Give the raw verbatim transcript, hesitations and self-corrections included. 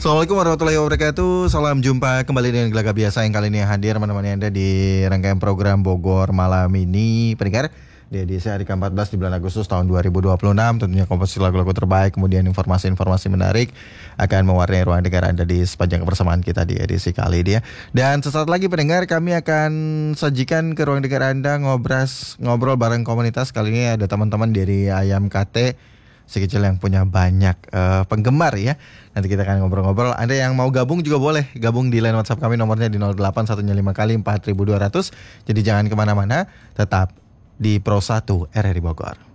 Assalamualaikum warahmatullahi wabarakatuh. Salam jumpa kembali dengan Gelaga Biasa yang kali ini hadir menemani Anda di rangkaian program Bogor Malam ini. Pendengar, di edisi hari keempat belas di bulan Agustus tahun dua ribu dua puluh enam, tentunya komposisi lagu-lagu terbaik, kemudian informasi-informasi menarik akan mewarnai ruang dengar Anda di sepanjang kebersamaan kita di edisi kali ini ya. Dan sesaat lagi pendengar, kami akan sajikan ke ruang dengar Anda ngobras ngobrol bareng komunitas. Kali ini ada teman-teman dari Ayam K T si kecil yang punya banyak uh, penggemar ya. Nanti kita akan ngobrol-ngobrol. Anda yang mau gabung juga boleh gabung di line WhatsApp kami, nomornya di nol delapan satu lima kali empat ribu dua ratus. Jadi jangan kemana-mana, tetap di Pro satu R R I Bogor.